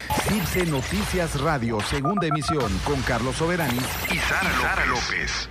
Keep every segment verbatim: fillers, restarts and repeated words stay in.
Circe Noticias Radio, segunda emisión, con Carlos Soberanis y Sara López. Sara López.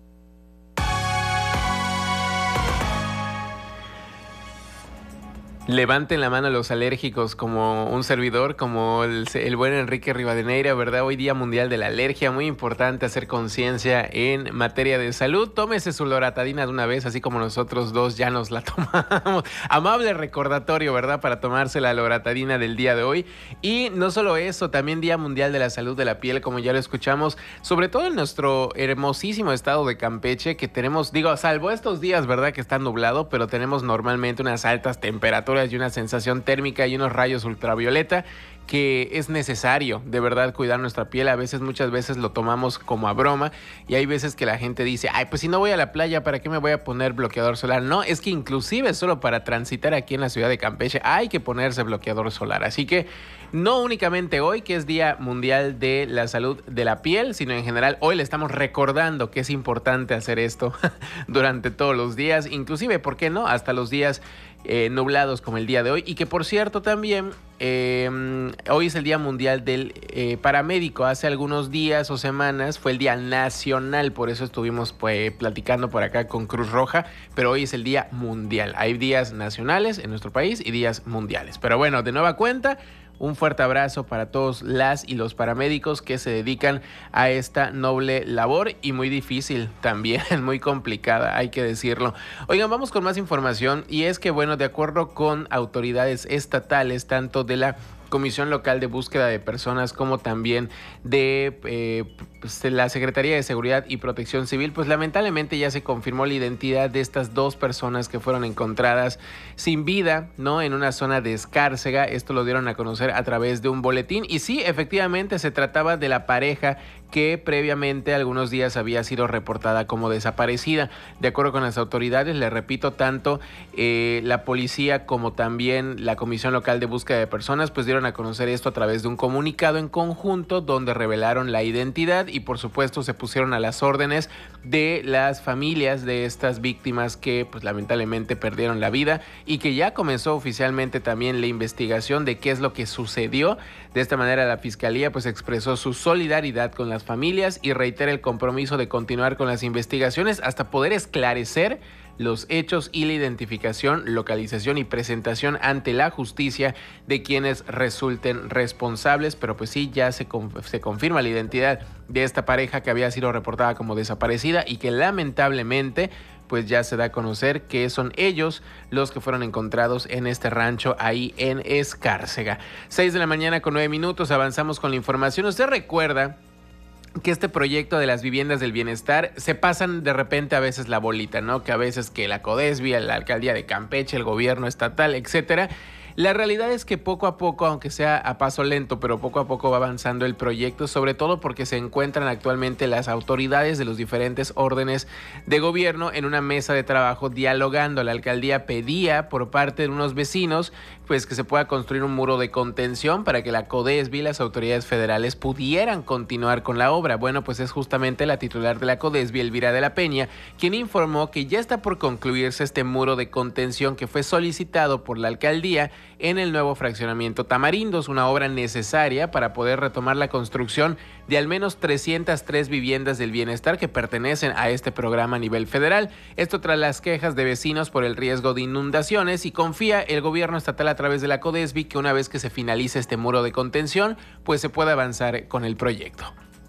Levanten la mano los alérgicos como un servidor, como el, el buen Enrique Rivadeneira, ¿verdad? Hoy Día Mundial de la Alergia, muy importante hacer conciencia en materia de salud. Tómese su loratadina de una vez, así como nosotros dos ya nos la tomamos. Amable recordatorio, ¿verdad? Para tomarse la loratadina del día de hoy. Y no solo eso, también Día Mundial de la Salud de la Piel, como ya lo escuchamos, sobre todo en nuestro hermosísimo estado de Campeche, que tenemos, digo, salvo estos días, ¿verdad? Que está nublado, pero tenemos normalmente unas altas temperaturas y una sensación térmica y unos rayos ultravioleta que es necesario de verdad cuidar nuestra piel. A veces, muchas veces lo tomamos como a broma y hay veces que la gente dice, ay, pues si no voy a la playa, ¿para qué me voy a poner bloqueador solar? No, es que inclusive solo para transitar aquí en la ciudad de Campeche hay que ponerse bloqueador solar. Así que no únicamente hoy, que es Día Mundial de la Salud de la Piel, sino en general hoy le estamos recordando que es importante hacer esto durante todos los días, inclusive, ¿por qué no? Hasta los días Eh, nublados como el día de hoy. Y que por cierto también eh, hoy es el Día Mundial del eh, Paramédico. Hace algunos días o semanas fue el Día Nacional, por eso estuvimos pues platicando por acá con Cruz Roja, pero hoy es el Día Mundial. Hay días nacionales en nuestro país y días mundiales, pero bueno, de nueva cuenta, un fuerte abrazo para todos las y los paramédicos que se dedican a esta noble labor y muy difícil también, muy complicada, hay que decirlo. Oigan, vamos con más información y es que, bueno, de acuerdo con autoridades estatales, tanto de la Comisión Local de Búsqueda de Personas como también de, eh, pues de la Secretaría de Seguridad y Protección Civil, pues lamentablemente ya se confirmó la identidad de estas dos personas que fueron encontradas sin vida, ¿no? En una zona de Escárcega. Esto lo dieron a conocer a través de un boletín y sí, efectivamente se trataba de la pareja que previamente algunos días había sido reportada como desaparecida. De acuerdo con las autoridades, les repito, tanto eh, la policía como también la Comisión Local de Búsqueda de Personas pues dieron a conocer esto a través de un comunicado en conjunto donde revelaron la identidad y por supuesto se pusieron a las órdenes de las familias de estas víctimas que pues lamentablemente perdieron la vida y que ya comenzó oficialmente también la investigación de qué es lo que sucedió. De esta manera la Fiscalía pues expresó su solidaridad con las familias y reitera el compromiso de continuar con las investigaciones hasta poder esclarecer los hechos y la identificación, localización y presentación ante la justicia de quienes resulten responsables. Pero pues sí, ya se, conf- se confirma la identidad de esta pareja que había sido reportada como desaparecida y que lamentablemente pues ya se da a conocer que son ellos los que fueron encontrados en este rancho ahí en Escárcega. seis de la mañana con nueve minutos, avanzamos con la información. Usted recuerda que este proyecto de las viviendas del bienestar se pasan de repente a veces la bolita, ¿no? Que a veces que la CODESBI, la alcaldía de Campeche, el gobierno estatal, etcétera. La realidad es que poco a poco, aunque sea a paso lento, pero poco a poco va avanzando el proyecto, sobre todo porque se encuentran actualmente las autoridades de los diferentes órdenes de gobierno en una mesa de trabajo dialogando. La alcaldía pedía por parte de unos vecinos pues que se pueda construir un muro de contención para que la CODESBI y las autoridades federales pudieran continuar con la obra. Bueno, pues es justamente la titular de la CODESBI, Elvira de la Peña, quien informó que ya está por concluirse este muro de contención que fue solicitado por la alcaldía en el nuevo fraccionamiento Tamarindos, una obra necesaria para poder retomar la construcción de al menos trescientas tres viviendas del bienestar que pertenecen a este programa a nivel federal. Esto tras las quejas de vecinos por el riesgo de inundaciones y confía el gobierno estatal a través de la CODESBI que una vez que se finalice este muro de contención, pues se pueda avanzar con el proyecto.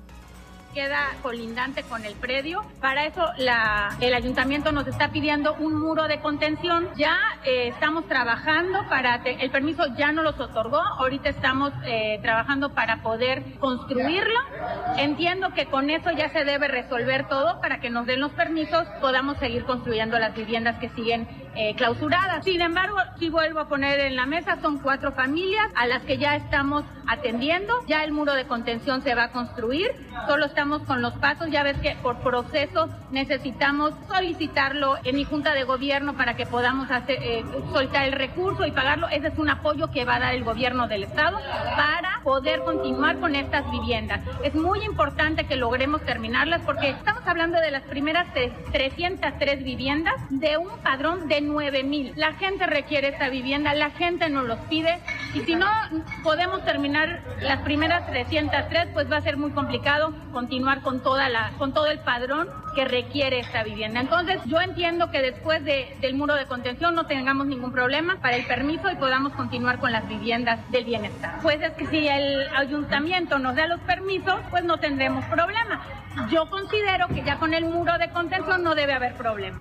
Queda colindante con el predio. Para eso la, el ayuntamiento nos está pidiendo un muro de contención. Ya eh, estamos trabajando para, te, el permiso ya nos los otorgó, ahorita estamos eh, trabajando para poder construirlo. Entiendo que con eso ya se debe resolver todo para que nos den los permisos, podamos seguir construyendo las viviendas que siguen eh, clausuradas. Sin embargo, sí vuelvo a poner en la mesa, son cuatro familias a las que ya estamos atendiendo, ya el muro de contención se va a construir, solo estamos con los pasos. Ya ves que por proceso necesitamos solicitarlo en mi junta de gobierno para que podamos hacer, eh, soltar el recurso y pagarlo. Ese es un apoyo que va a dar el gobierno del estado para poder continuar con estas viviendas. Es muy importante que logremos terminarlas porque estamos hablando de las primeras trescientas tres viviendas de un padrón de nueve mil. La gente requiere esta vivienda, la gente nos los pide y si no podemos terminar las primeras trescientas tres, pues va a ser muy complicado continuar con toda la con todo el padrón que requiere esta vivienda. Entonces, yo entiendo que después de, del muro de contención no tengamos ningún problema para el permiso y podamos continuar con las viviendas del bienestar. Pues es que si el ayuntamiento nos da los permisos, pues no tendremos problema. Yo considero que ya con el muro de contención no debe haber problema.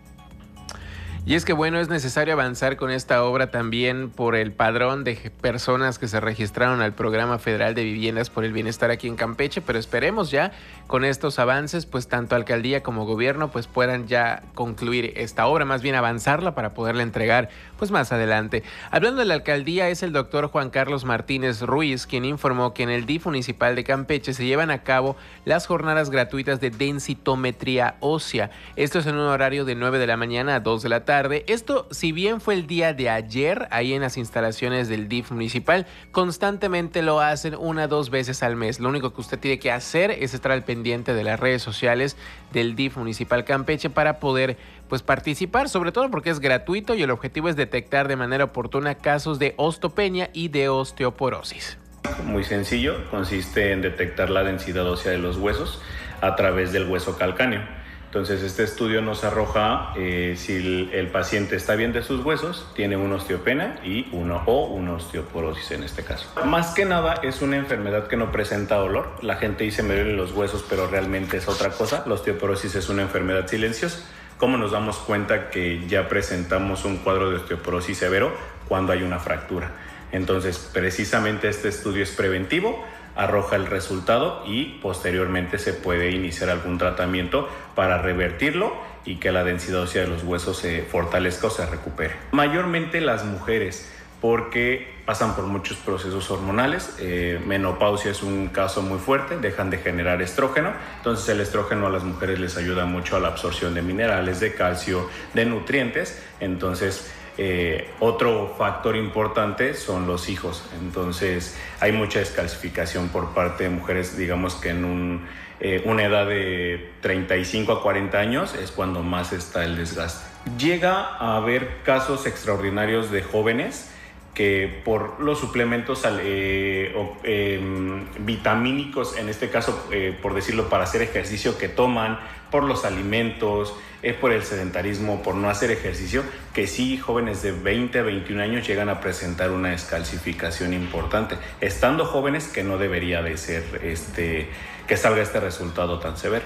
Y es que bueno, es necesario avanzar con esta obra también por el padrón de personas que se registraron al Programa Federal de Viviendas por el Bienestar aquí en Campeche, pero esperemos ya con estos avances, pues tanto alcaldía como gobierno pues puedan ya concluir esta obra, más bien avanzarla para poderla entregar pues más adelante. Hablando de la alcaldía, es el doctor Juan Carlos Martínez Ruiz quien informó que en el D I F municipal de Campeche se llevan a cabo las jornadas gratuitas de densitometría ósea. Esto es en un horario de nueve de la mañana a dos de la tarde. Esto, si bien fue el día de ayer, ahí en las instalaciones del D I F municipal, constantemente lo hacen una o dos veces al mes. Lo único que usted tiene que hacer es estar al pendiente de las redes sociales del D I F municipal Campeche para poder pues participar, sobre todo porque es gratuito y el objetivo es detectar de manera oportuna casos de osteopenia y de osteoporosis. Muy sencillo, consiste en detectar la densidad ósea de los huesos a través del hueso calcáneo. Entonces este estudio nos arroja eh, si el, el paciente está bien de sus huesos, tiene una osteopenia y uno, o una osteoporosis en este caso. Más que nada es una enfermedad que no presenta dolor. La gente dice me duelen los huesos, pero realmente es otra cosa. La osteoporosis es una enfermedad silenciosa. ¿Cómo nos damos cuenta que ya presentamos un cuadro de osteoporosis severo? Cuando hay una fractura. Entonces precisamente este estudio es preventivo, arroja el resultado y posteriormente se puede iniciar algún tratamiento para revertirlo y que la densidad ósea de los huesos se fortalezca o se recupere. Mayormente las mujeres, porque pasan por muchos procesos hormonales. Eh, menopausia es un caso muy fuerte, dejan de generar estrógeno, entonces el estrógeno a las mujeres les ayuda mucho a la absorción de minerales, de calcio, de nutrientes. Entonces Eh, otro factor importante son los hijos. Entonces hay mucha descalcificación por parte de mujeres, digamos que en un, eh, una edad de treinta y cinco a cuarenta años es cuando más está el desgaste. Llega a haber casos extraordinarios de jóvenes que por los suplementos eh, eh, vitamínicos, en este caso, eh, por decirlo, para hacer ejercicio que toman, por los alimentos, es por el sedentarismo, por no hacer ejercicio, que sí, jóvenes de veinte a veintiún años llegan a presentar una descalcificación importante, estando jóvenes que no debería de ser, este, que salga este resultado tan severo.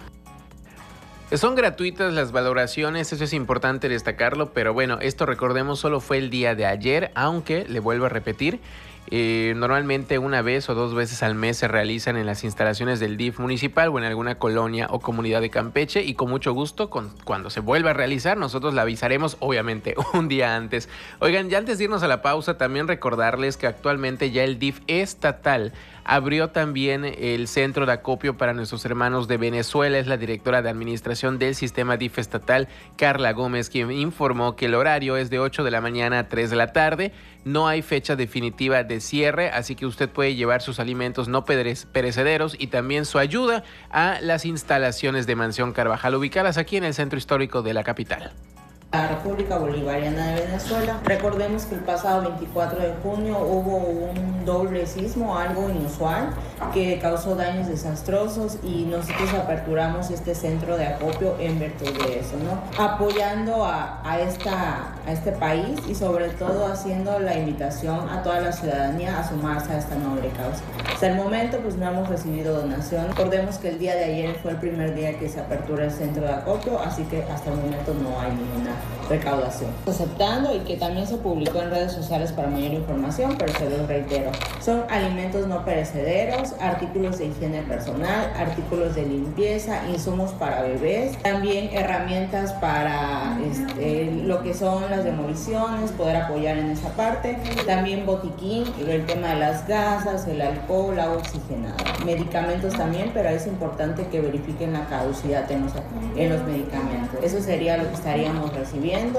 Son gratuitas las valoraciones, eso es importante destacarlo, pero bueno, esto recordemos solo fue el día de ayer, aunque, le vuelvo a repetir, eh, normalmente una vez o dos veces al mes se realizan en las instalaciones del D I F municipal o en alguna colonia o comunidad de Campeche y con mucho gusto, con, cuando se vuelva a realizar, nosotros la avisaremos obviamente un día antes. Oigan, ya antes de irnos a la pausa, también recordarles que actualmente ya el D I F estatal abrió también el centro de acopio para nuestros hermanos de Venezuela. Es la directora de administración del sistema D I F estatal, Carla Gómez, quien informó que el horario es de ocho de la mañana a tres de la tarde. No hay fecha definitiva de cierre, así que usted puede llevar sus alimentos no perecederos y también su ayuda a las instalaciones de Mansión Carvajal, ubicadas aquí en el centro histórico de la capital. La República Bolivariana de Venezuela. Recordemos que el pasado veinticuatro de junio hubo un doble sismo, algo inusual, que causó daños desastrosos y nosotros aperturamos este centro de acopio en virtud de eso, ¿no? Apoyando a, a, esta, a este país y sobre todo haciendo la invitación a toda la ciudadanía a sumarse a esta noble causa. Hasta el momento pues no hemos recibido donación. Recordemos que el día de ayer fue el primer día que se apertura el centro de acopio, así que hasta el momento no hay ninguna recaudación. Aceptando y que también se publicó en redes sociales para mayor información, pero se los reitero. Son alimentos no perecederos, artículos de higiene personal, artículos de limpieza, insumos para bebés, también herramientas para este, lo que son las demoliciones, poder apoyar en esa parte, también botiquín, el tema de las gasas, el alcohol, agua oxigenada, medicamentos también, pero es importante que verifiquen la caducidad en los, en los medicamentos. Eso sería lo que estaríamos recibiendo.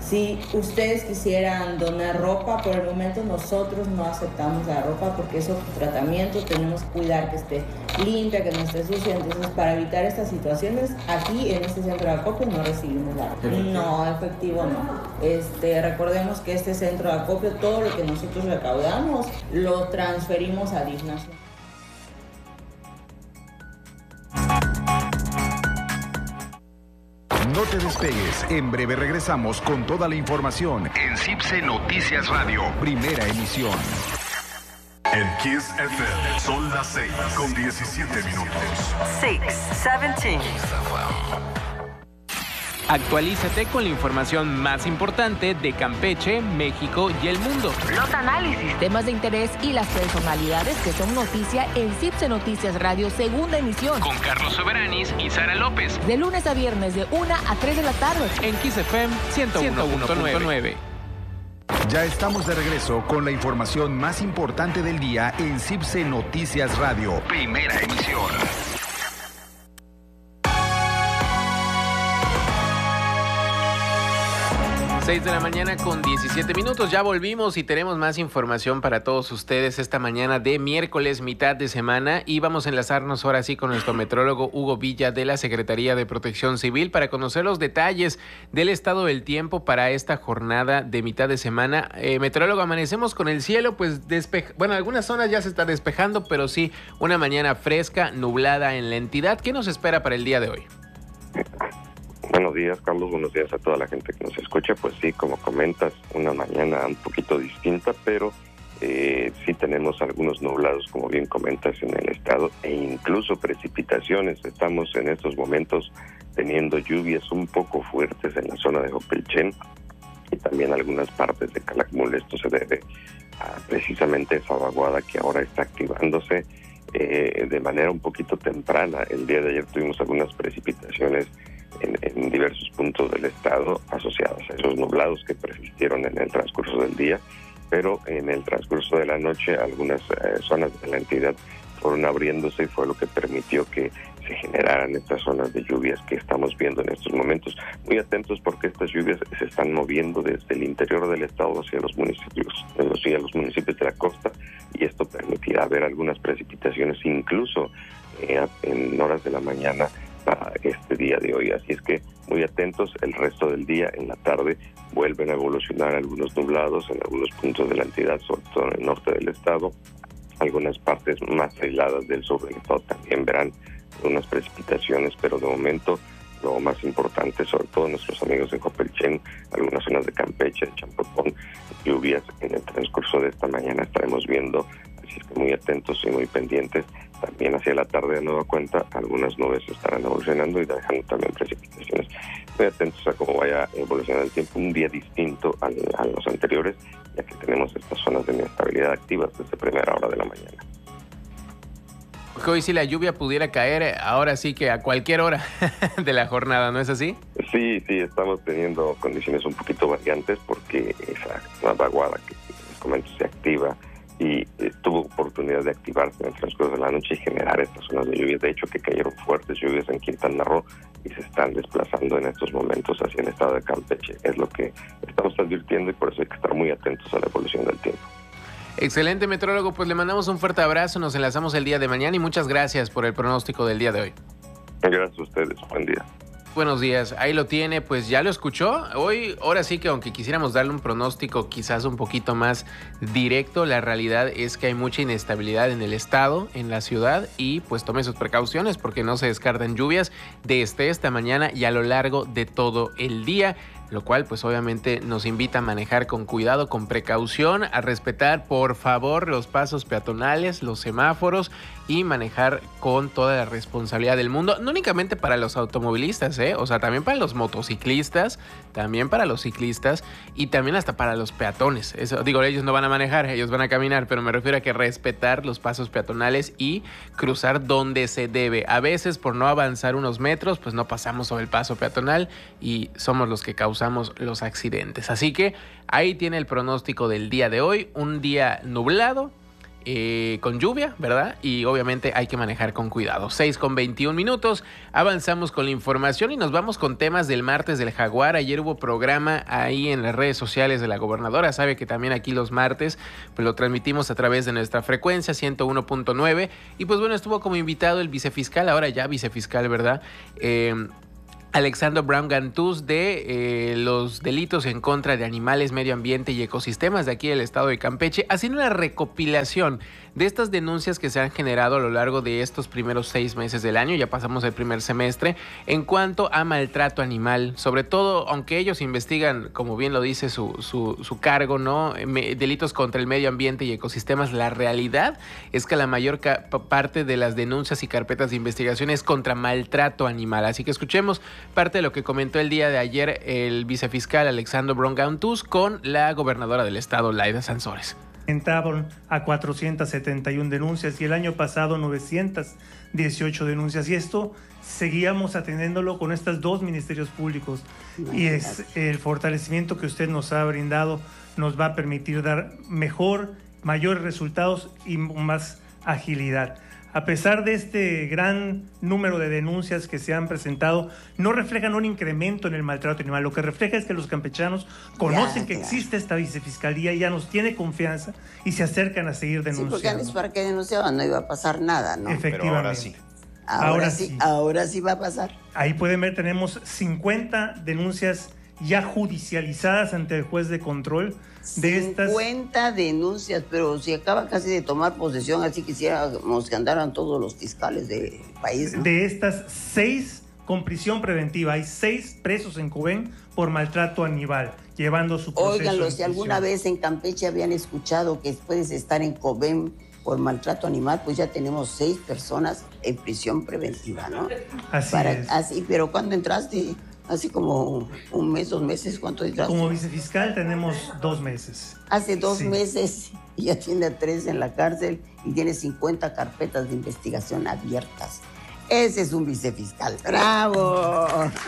Si ustedes quisieran donar ropa, por el momento nosotros no aceptamos la ropa porque es otro tratamiento, tenemos que cuidar que esté limpia, que no esté sucia. Entonces, para evitar estas situaciones, aquí en este centro de acopio no recibimos la ropa. No, efectivo no. Este, recordemos que este centro de acopio, todo lo que nosotros recaudamos, lo transferimos a D I F Nacional. No te despegues, en breve regresamos con toda la información en CIPSE Noticias Radio, primera emisión. En Kiss F M son las seis con diecisiete minutos. seis, diecisiete. Actualízate con la información más importante de Campeche, México y el mundo. Los análisis, temas de interés y las personalidades que son noticia en CIPSE Noticias Radio, segunda emisión. Con Carlos Soberanis y Sara López. De lunes a viernes de una a tres de la tarde. En Kiss F M ciento uno punto nueve. Ya estamos de regreso con la información más importante del día en CIPSE Noticias Radio, primera emisión. seis de la mañana con diecisiete minutos, ya volvimos y tenemos más información para todos ustedes esta mañana de miércoles, mitad de semana, y vamos a enlazarnos ahora sí con nuestro metrólogo Hugo Villa de la Secretaría de Protección Civil para conocer los detalles del estado del tiempo para esta jornada de mitad de semana. Eh, metrólogo, amanecemos con el cielo pues despeja, bueno, algunas zonas ya se está despejando, pero sí una mañana fresca, nublada en la entidad. ¿Qué nos espera para el día de hoy? Buenos días, Carlos. Buenos días a toda la gente que nos escucha. Pues sí, como comentas, una mañana un poquito distinta, pero eh, sí tenemos algunos nublados, como bien comentas, en el estado, e incluso precipitaciones. Estamos en estos momentos teniendo lluvias un poco fuertes en la zona de Jopelchen y también algunas partes de Calakmul. Esto se debe a precisamente esa vaguada que ahora está activándose eh, de manera un poquito temprana. El día de ayer tuvimos algunas precipitaciones En, en diversos puntos del estado asociados a esos nublados que persistieron en el transcurso del día, pero en el transcurso de la noche algunas eh, zonas de la entidad fueron abriéndose y fue lo que permitió que se generaran estas zonas de lluvias que estamos viendo en estos momentos. Muy atentos porque estas lluvias se están moviendo desde el interior del estado hacia los municipios, hacia los municipios de la costa, y esto permitirá ver algunas precipitaciones incluso eh, en horas de la mañana para este día de hoy. Así es que muy atentos. El resto del día, en la tarde, vuelven a evolucionar algunos nublados en algunos puntos de la entidad, sobre todo en el norte del estado. Algunas partes más aisladas del sur del estado también verán unas precipitaciones, pero de momento lo más importante, sobre todo nuestros amigos de Jopelchen, algunas zonas de Campeche, de Champotón, lluvias en el transcurso de esta mañana estaremos viendo. Así es que muy atentos y muy pendientes. También hacia la tarde, de nueva cuenta, algunas nubes estarán evolucionando y dejando también precipitaciones. Muy atentos a cómo vaya evolucionando el tiempo. Un día distinto al, a los anteriores, ya que tenemos estas zonas de inestabilidad activas desde primera hora de la mañana. Porque hoy si la lluvia pudiera caer, ahora sí que a cualquier hora de la jornada, ¿no es así? Sí, sí, estamos teniendo condiciones un poquito variantes porque esa vaguada que les comento se activa y eh, tuvo oportunidad de activarse en el transcurso de la noche y generar estas zonas de lluvia. De hecho, que cayeron fuertes lluvias en Quintana Roo y se están desplazando en estos momentos hacia el estado de Campeche. Es lo que estamos advirtiendo y por eso hay que estar muy atentos a la evolución del tiempo. Excelente, metrólogo. Pues le mandamos un fuerte abrazo, nos enlazamos el día de mañana y muchas gracias por el pronóstico del día de hoy. Gracias a ustedes. Buen día. Buenos días, ahí lo tiene, pues ya lo escuchó. Hoy, ahora sí que aunque quisiéramos darle un pronóstico quizás un poquito más directo, la realidad es que hay mucha inestabilidad en el estado, en la ciudad, y pues tome sus precauciones porque no se descartan lluvias desde esta mañana y a lo largo de todo el día, lo cual pues obviamente nos invita a manejar con cuidado, con precaución, a respetar por favor los pasos peatonales, los semáforos y manejar con toda la responsabilidad del mundo, no únicamente para los automovilistas, ¿eh? O sea, también para los motociclistas, también para los ciclistas y también hasta para los peatones. Eso, digo, ellos no van a manejar, ellos van a caminar, pero me refiero a que respetar los pasos peatonales y cruzar donde se debe. A veces por no avanzar unos metros, pues no pasamos sobre el paso peatonal y somos los que causamos los accidentes. Así que ahí tiene el pronóstico del día de hoy, un día nublado, eh, con lluvia, ¿verdad? Y obviamente hay que manejar con cuidado. seis con veintiún minutos, avanzamos con la información y nos vamos con temas del martes del Jaguar. Ayer hubo programa ahí en las redes sociales de la gobernadora. Sabe que también aquí los martes pues lo transmitimos a través de nuestra frecuencia ciento uno punto nueve. Y pues bueno, estuvo como invitado el vicefiscal, ahora ya vicefiscal, ¿verdad? Eh... Alexandro Brown Gantús de eh, los delitos en contra de animales, medio ambiente y ecosistemas de aquí del estado de Campeche, haciendo una recopilación de estas denuncias que se han generado a lo largo de estos primeros seis meses del año, ya pasamos el primer semestre, en cuanto a maltrato animal, sobre todo, aunque ellos investigan, como bien lo dice su, su, su cargo, ¿no? Me, delitos contra el medio ambiente y ecosistemas, la realidad es que la mayor ca- parte de las denuncias y carpetas de investigación es contra maltrato animal, así que escuchemos parte de lo que comentó el día de ayer el vicefiscal Alexandro Brown Gantús con la gobernadora del estado, Laida Sansores. Aumentaron a cuatrocientas setenta y una denuncias y el año pasado novecientas dieciocho denuncias, y esto seguíamos atendiéndolo con estos dos ministerios públicos, y es el fortalecimiento que usted nos ha brindado nos va a permitir dar mejor, mayores resultados y más agilidad. A pesar de este gran número de denuncias que se han presentado, no reflejan un incremento en el maltrato animal. Lo que refleja es que los campechanos conocen ya, que claro. existe esta vicefiscalía, ya nos tiene confianza y se acercan a seguir denunciando. Sí, porque antes para que denunciaban no iba a pasar nada, ¿no? Efectivamente. Pero ahora sí. Ahora, ahora sí, sí, ahora sí va a pasar. Ahí pueden ver, tenemos cincuenta denuncias ya judicializadas ante el juez de control. De estas cincuenta denuncias, pero si acaba casi de tomar posesión, así quisiéramos que andaran todos los fiscales del país, ¿no? De estas, seis con prisión preventiva. Hay seis presos en Cobén por maltrato animal, llevando su proceso. Óiganlo, si alguna vez en Campeche habían escuchado que puedes estar en Cobén por maltrato animal, pues ya tenemos seis personas en prisión preventiva, ¿no? Así Para, es. Así, pero ¿cuándo entraste? Así como un mes, dos meses, ¿cuánto entraste? Como vicefiscal tenemos dos meses. Hace dos sí. meses y ya tiene a tres en la cárcel y tiene cincuenta carpetas de investigación abiertas. Ese es un vicefiscal. ¡Bravo!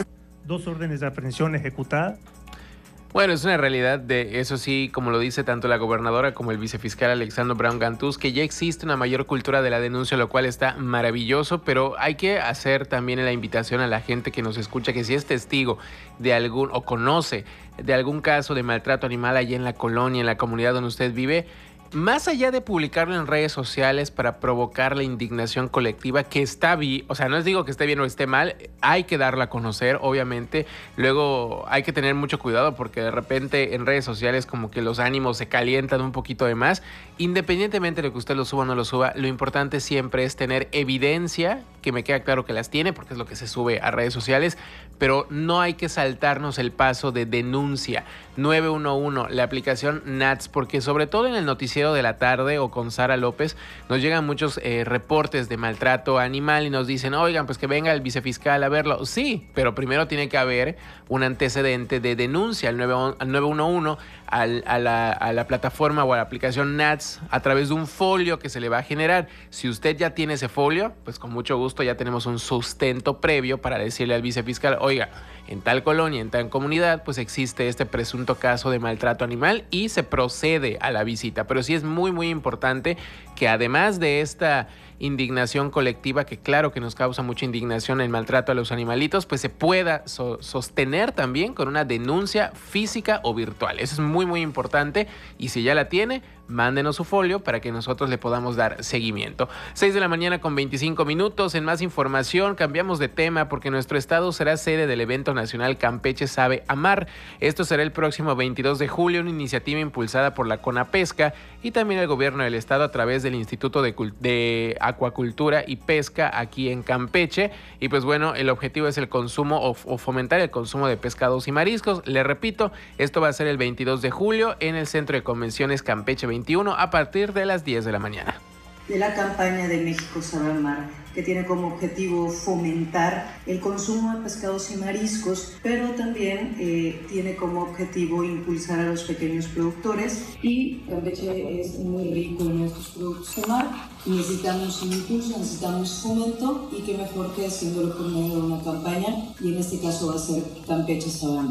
Dos órdenes de aprehensión ejecutadas. Bueno, es una realidad de eso sí, como lo dice tanto la gobernadora como el vicefiscal Alexandro Brown Gantús, que ya existe una mayor cultura de la denuncia, lo cual está maravilloso, pero hay que hacer también la invitación a la gente que nos escucha que si es testigo de algún o conoce de algún caso de maltrato animal allá en la colonia, en la comunidad donde usted vive, más allá de publicarlo en redes sociales para provocar la indignación colectiva, que está bien, o sea, no les digo que esté bien o esté mal, hay que darla a conocer, obviamente. Luego hay que tener mucho cuidado porque de repente en redes sociales como que los ánimos se calientan un poquito de más. Independientemente de que usted lo suba o no lo suba, lo importante siempre es tener evidencia, que me queda claro que las tiene porque es lo que se sube a redes sociales, pero no hay que saltarnos el paso de denuncia. nueve uno uno, la aplicación N A T S, porque sobre todo en el noticiero de la tarde o con Sara López nos llegan muchos eh, reportes de maltrato animal y nos dicen, oigan, pues que venga el vicefiscal a verlo. Sí, pero primero tiene que haber un antecedente de denuncia al nueve uno uno, al, a, la, a la plataforma o a la aplicación N A T S a través de un folio que se le va a generar. Si usted ya tiene ese folio, pues con mucho gusto ya tenemos un sustento previo para decirle al vicefiscal, oiga, en tal colonia, en tal comunidad, pues existe este presunto caso de maltrato animal y se procede a la visita. Pero sí es muy, muy importante que además de esta indignación colectiva, que claro que nos causa mucha indignación el maltrato a los animalitos, pues se pueda so- sostener también con una denuncia física o virtual. Eso es muy, muy importante y si ya la tiene, mándenos su folio para que nosotros le podamos dar seguimiento. seis de la mañana con veinticinco minutos. En más información, cambiamos de tema porque nuestro estado será sede del evento nacional Campeche Sabe Amar. Esto será el próximo veintidós de julio, una iniciativa impulsada por la CONAPESCA y también el gobierno del estado a través del Instituto de, Cult- de Acuacultura y Pesca aquí en Campeche. Y pues bueno, el objetivo es el consumo o, o fomentar el consumo de pescados y mariscos. Le repito, esto va a ser el veintidós de julio en el Centro de Convenciones Campeche veintiuno a partir de las diez de la mañana. De la campaña de México Sabe Amar, que tiene como objetivo fomentar el consumo de pescados y mariscos, pero también eh, tiene como objetivo impulsar a los pequeños productores. Y Campeche es muy rico en estos productos de mar, necesitamos un impulso, necesitamos fomento, y qué mejor que haciéndolo por medio de una campaña, y en este caso va a ser Campeche Sabe Amar.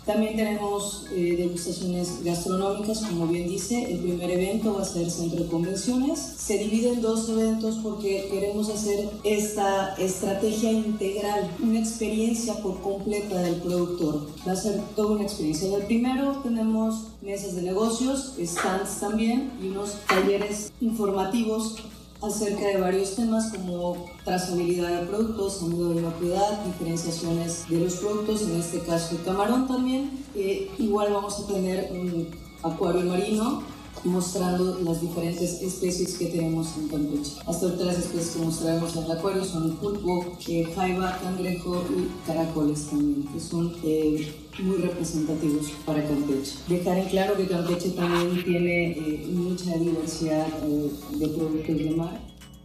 También tenemos eh, degustaciones gastronómicas, como bien dice. El primer evento va a ser Centro de Convenciones. Se divide en dos eventos porque queremos hacer esta estrategia integral, una experiencia por completa del productor. Va a ser toda una experiencia. En el primero tenemos mesas de negocios, stands también y unos talleres informativos acerca de varios temas como trazabilidad de productos, amigo de inocuidad, diferenciaciones de los productos, en este caso el camarón también. Eh, igual vamos a tener un acuario marino mostrando las diferentes especies que tenemos en Campeche. Hasta ahorita las especies que mostraremos en el acuario son pulpo, eh, jaiba, cangrejo y caracoles también, que son eh, muy representativos para Campeche. Dejar en claro que Campeche también tiene eh, mucha diversidad eh, de productos de mar.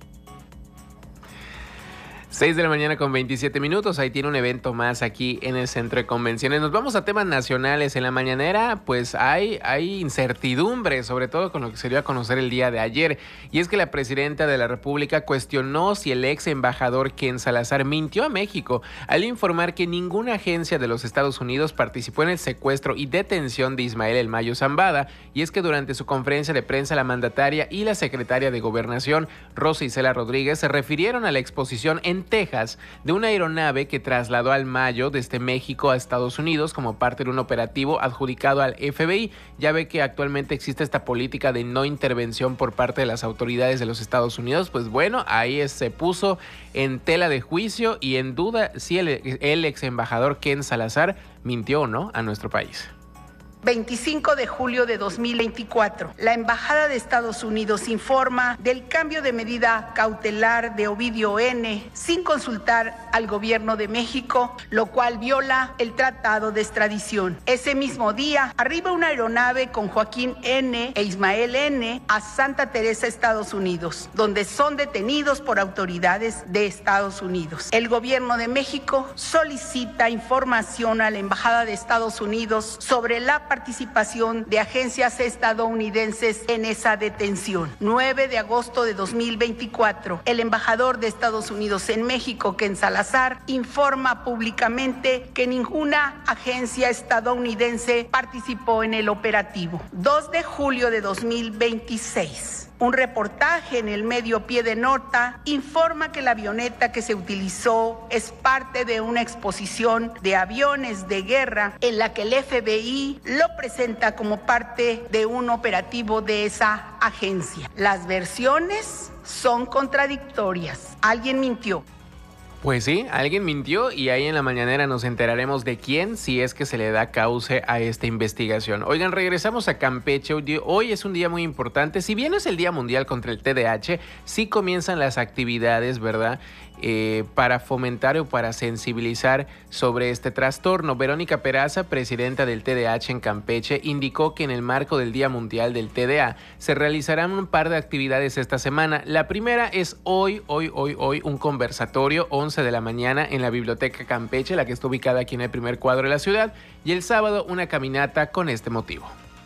seis de la mañana con veintisiete minutos, ahí tiene un evento más aquí en el Centro de Convenciones. Nos vamos a temas nacionales. En la mañanera pues hay, hay incertidumbre, sobre todo con lo que se dio a conocer el día de ayer. Y es que la presidenta de la República cuestionó si el ex embajador Ken Salazar mintió a México al informar que ninguna agencia de los Estados Unidos participó en el secuestro y detención de Ismael El Mayo Zambada. Y es que durante su conferencia de prensa la mandataria y la secretaria de Gobernación, Rosa Isela Rodríguez, se refirieron a la exposición en Texas de una aeronave que trasladó al Mayo desde México a Estados Unidos como parte de un operativo adjudicado al F B I. Ya ve que actualmente existe esta política de no intervención por parte de las autoridades de los Estados Unidos. Pues bueno, ahí se puso en tela de juicio y en duda si el, el ex embajador Ken Salazar mintió o no a nuestro país. veinticinco de julio de dos mil veinticuatro, la Embajada de Estados Unidos informa del cambio de medida cautelar de Ovidio N. sin consultar al gobierno de México, lo cual viola el tratado de extradición. Ese mismo día, arriba una aeronave con Joaquín N. e Ismael N. a Santa Teresa, Estados Unidos, donde son detenidos por autoridades de Estados Unidos. El gobierno de México solicita información a la Embajada de Estados Unidos sobre la participación de agencias estadounidenses en esa detención. nueve de agosto de dos mil veinticuatro, el embajador de Estados Unidos en México, Ken Salazar, informa públicamente que ninguna agencia estadounidense participó en el operativo. dos de julio de dos mil veintiséis. Un reportaje en el medio Pie de Nota informa que la avioneta que se utilizó es parte de una exposición de aviones de guerra en la que el F B I lo presenta como parte de un operativo de esa agencia. Las versiones son contradictorias. Alguien mintió. Pues sí, alguien mintió y ahí en la mañanera nos enteraremos de quién, si es que se le da cauce a esta investigación. Oigan, regresamos a Campeche. Hoy es un día muy importante. Si bien es el Día Mundial contra el T D A H, sí comienzan las actividades, ¿verdad? Eh, para fomentar o para sensibilizar sobre este trastorno. Verónica Peraza, presidenta del T D A H en Campeche, indicó que en el marco del Día Mundial del T D A se realizarán un par de actividades esta semana. La primera es hoy, hoy, hoy, hoy, un conversatorio, once de la mañana, en la Biblioteca Campeche, la que está ubicada aquí en el primer cuadro de la ciudad, y el sábado una caminata con este motivo.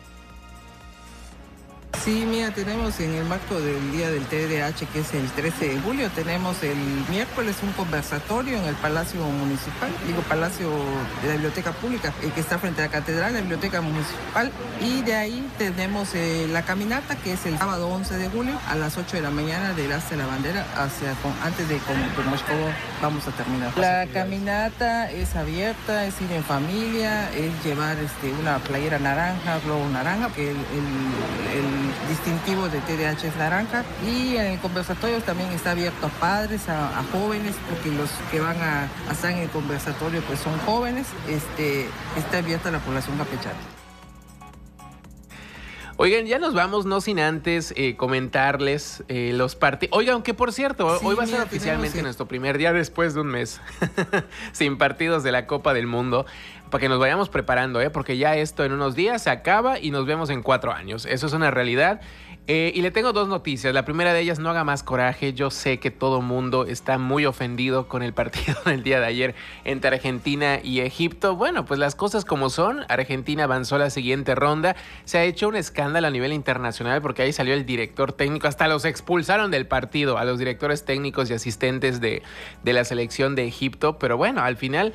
Sí, mira, tenemos en el marco del Día del T D A H, que es el trece de julio, tenemos el miércoles un conversatorio en el Palacio Municipal, digo Palacio de la Biblioteca Pública, el que está frente a la Catedral, la Biblioteca Municipal, y de ahí tenemos eh, la caminata, que es el sábado once de julio, a las ocho de la mañana, del Asta de la Bandera, hacia, con, antes de Moscú vamos a terminar. La caminata es abierta, es ir en familia, es llevar este, una playera naranja, globo naranja, que el, el, el distintivo de T D A H es naranja, y en el conversatorio también está abierto a padres, a, a jóvenes, porque los que van a, a estar en el conversatorio pues son jóvenes. Este, está abierta a la población campechana. Oigan, ya nos vamos, no sin antes eh, comentarles eh, los partidos. Oigan, que por cierto, sí, hoy va a ser mira, oficialmente tenemos, nuestro primer día después de un mes sin partidos de la Copa del Mundo, para que nos vayamos preparando, ¿eh? Porque ya esto en unos días se acaba y nos vemos en cuatro años. Eso es una realidad. Eh, y le tengo dos noticias. La primera de ellas, no haga más coraje. Yo sé que todo mundo está muy ofendido con el partido del día de ayer entre Argentina y Egipto. Bueno, pues las cosas como son. Argentina avanzó a la siguiente ronda. Se ha hecho un escándalo a nivel internacional porque ahí salió el director técnico. Hasta los expulsaron del partido, a los directores técnicos y asistentes de, de la selección de Egipto. Pero bueno, al final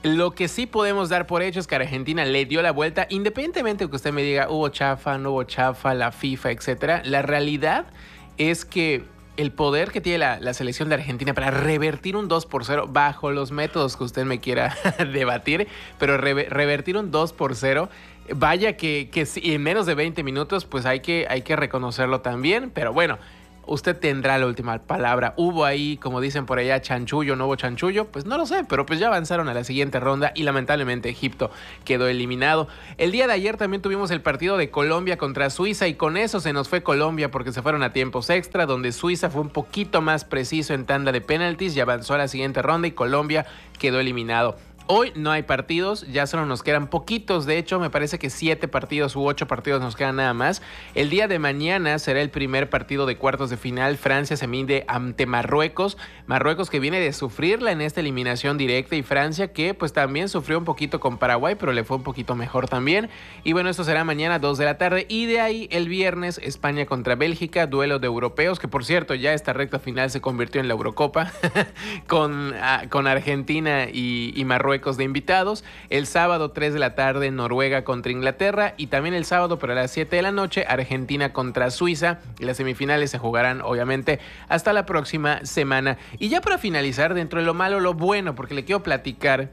Lo que sí podemos dar por hecho es que Argentina le dio la vuelta, independientemente de que usted me diga hubo chafa, no hubo chafa, la FIFA, etcétera. La realidad es que el poder que tiene la, la selección de Argentina para revertir un dos por cero bajo los métodos que usted me quiera debatir, pero re, revertir un dos por cero, vaya que, que en menos de veinte minutos, pues hay que, hay que reconocerlo también, pero bueno, usted tendrá la última palabra. ¿Hubo ahí, como dicen por allá, chanchullo, no hubo chanchullo? Pues no lo sé, pero pues ya avanzaron a la siguiente ronda y lamentablemente Egipto quedó eliminado. El día de ayer también tuvimos el partido de Colombia contra Suiza y con eso se nos fue Colombia porque se fueron a tiempos extra, donde Suiza fue un poquito más preciso en tanda de penaltis y avanzó a la siguiente ronda y Colombia quedó eliminado. Hoy no hay partidos, ya solo nos quedan poquitos, de hecho me parece que siete partidos u ocho partidos nos quedan nada más. El día de mañana será el primer partido de cuartos de final, Francia se mide ante Marruecos, Marruecos que viene de sufrirla en esta eliminación directa y Francia que pues también sufrió un poquito con Paraguay, pero le fue un poquito mejor también. Y bueno, esto será mañana dos de la tarde y de ahí el viernes España contra Bélgica, duelo de europeos, que por cierto ya esta recta final se convirtió en la Eurocopa con, uh, con Argentina y, y Marruecos de invitados. El sábado tres de la tarde Noruega contra Inglaterra y también el sábado pero a las siete de la noche Argentina contra Suiza y las semifinales se jugarán obviamente hasta la próxima semana. Y ya para finalizar, dentro de lo malo lo bueno, porque le quiero platicar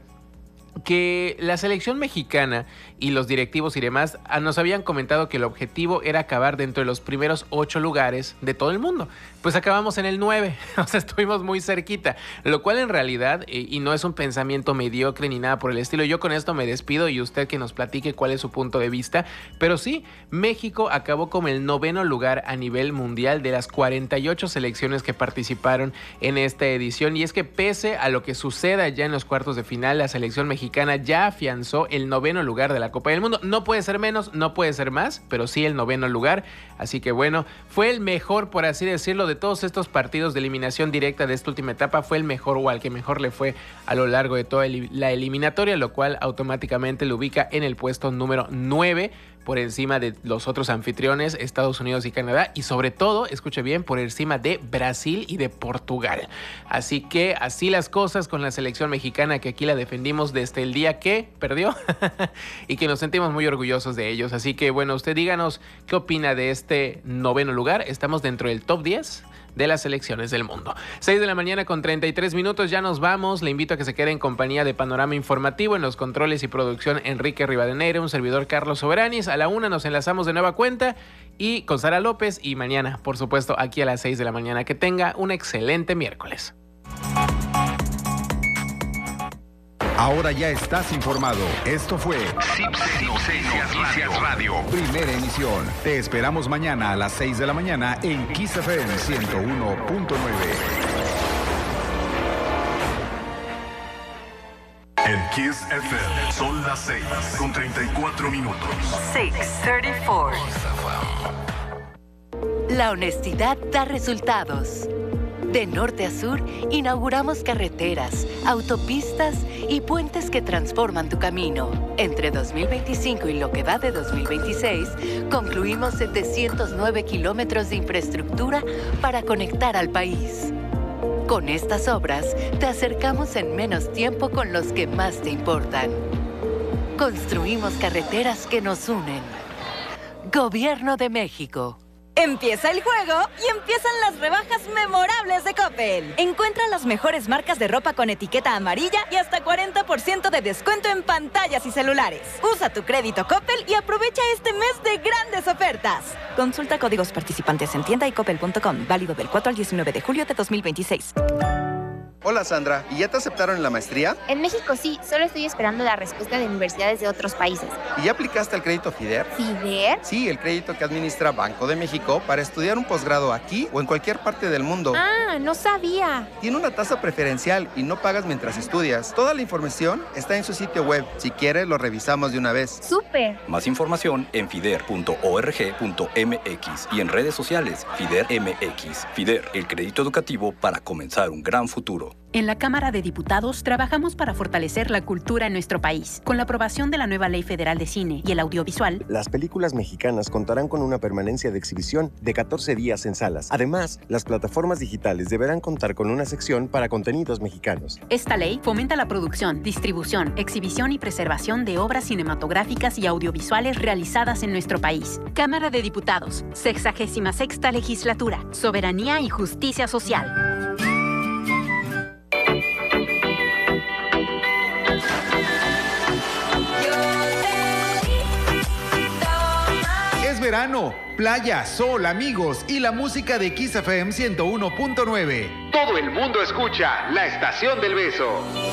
que la selección mexicana y los directivos y demás nos habían comentado que el objetivo era acabar dentro de los primeros ocho lugares de todo el mundo. Pues acabamos en el nueve, o sea, estuvimos muy cerquita, lo cual en realidad, eh, y no es un pensamiento mediocre ni nada por el estilo, yo con esto me despido y usted que nos platique cuál es su punto de vista, pero sí, México acabó como el noveno lugar a nivel mundial de las cuarenta y ocho selecciones que participaron en esta edición, y es que pese a lo que suceda ya en los cuartos de final, la selección mexicana ya afianzó el noveno lugar de la Copa del Mundo. No puede ser menos, no puede ser más, pero sí el noveno lugar. Así que bueno, fue el mejor, por así decirlo, de todos estos partidos de eliminación directa de esta última etapa. Fue el mejor o al que mejor le fue a lo largo de toda la eliminatoria, lo cual automáticamente lo ubica en el puesto número nueve, por encima de los otros anfitriones, Estados Unidos y Canadá, y sobre todo, escuche bien, por encima de Brasil y de Portugal. Así que así las cosas con la selección mexicana, que aquí la defendimos desde el día que perdió y que nos sentimos muy orgullosos de ellos. Así que bueno, usted díganos qué opina de este noveno lugar. Estamos dentro del top diez de las selecciones del mundo. seis de la mañana con treinta y tres minutos, ya nos vamos. Le invito a que se quede en compañía de Panorama Informativo, en los controles y producción Enrique Rivadeneira, un servidor Carlos Soberanis. A la una nos enlazamos de nueva cuenta y con Sara López, y mañana, por supuesto, aquí a las seis de la mañana. Que tenga un excelente miércoles. Ahora ya estás informado. Esto fue Cipse Noticias Radio. Primera emisión. Te esperamos mañana a las seis de la mañana en Kiss F M ciento uno punto nueve. En Kiss F M son las seis con treinta y cuatro minutos. seis treinta y cuatro. La honestidad da resultados. De norte a sur, inauguramos carreteras, autopistas y puentes que transforman tu camino. Entre dos mil veinticinco y lo que va de dos mil veintiséis, concluimos setecientos nueve kilómetros de infraestructura para conectar al país. Con estas obras, te acercamos en menos tiempo con los que más te importan. Construimos carreteras que nos unen. Gobierno de México. Empieza el juego y empiezan las rebajas memorables de Coppel. Encuentra las mejores marcas de ropa con etiqueta amarilla y hasta cuarenta por ciento de descuento en pantallas y celulares. Usa tu crédito Coppel y aprovecha este mes de grandes ofertas. Consulta códigos participantes en tienda y coppel punto com. Válido del cuatro al diecinueve de julio de dos mil veintiséis. Hola Sandra, ¿y ya te aceptaron en la maestría? En México sí, solo estoy esperando la respuesta de universidades de otros países. ¿Y ya aplicaste al crédito FIDER? ¿FIDER? Sí, el crédito que administra Banco de México para estudiar un posgrado aquí o en cualquier parte del mundo. Ah, no sabía. Tiene una tasa preferencial y no pagas mientras estudias. Toda la información está en su sitio web. Si quieres, lo revisamos de una vez. ¡Súper! Más información en fider punto org punto m x y en redes sociales FIDER M X. FIDER, el crédito educativo para comenzar un gran futuro. México. En la Cámara de Diputados trabajamos para fortalecer la cultura en nuestro país. Con la aprobación de la nueva Ley Federal de Cine y el Audiovisual, las películas mexicanas contarán con una permanencia de exhibición de catorce días en salas. Además, las plataformas digitales deberán contar con una sección para contenidos mexicanos. Esta ley fomenta la producción, distribución, exhibición y preservación de obras cinematográficas y audiovisuales realizadas en nuestro país. Cámara de Diputados, sexagésima sexta Legislatura, Soberanía y Justicia Social. Verano, playa, sol, amigos y la música de Kiss F M ciento uno punto nueve. Todo el mundo escucha La Estación del Beso.